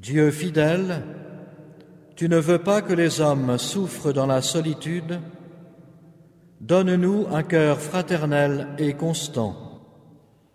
Dieu fidèle, tu ne veux pas que les hommes souffrent dans la solitude. Donne-nous un cœur fraternel et constant.